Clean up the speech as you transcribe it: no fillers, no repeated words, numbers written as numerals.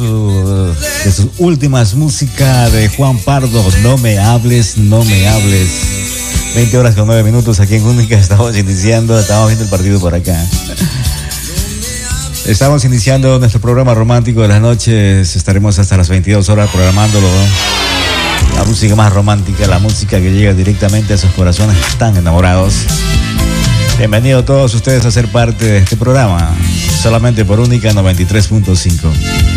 de sus últimas músicas de Juan Pardo, No me hables, no me hables. 20 horas con 9 minutos aquí en Única. Estamos viendo el partido por acá. Estamos iniciando nuestro programa romántico de las noches. Estaremos hasta las 22 horas programándolo, ¿no? La música más romántica, la música que llega directamente a esos corazones tan enamorados. Bienvenidos todos ustedes a ser parte de este programa, solamente por Única 93.5.